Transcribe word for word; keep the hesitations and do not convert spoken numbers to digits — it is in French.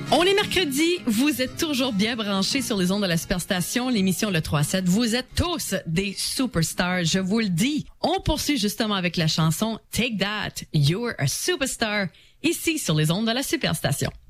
On est mercredi, vous êtes toujours bien branchés sur les ondes de la Superstation, l'émission Le trois sept. Vous êtes tous des superstars, je vous le dis. On poursuit justement avec la chanson Take That, You're a Superstar, ici sur les ondes de la Superstation.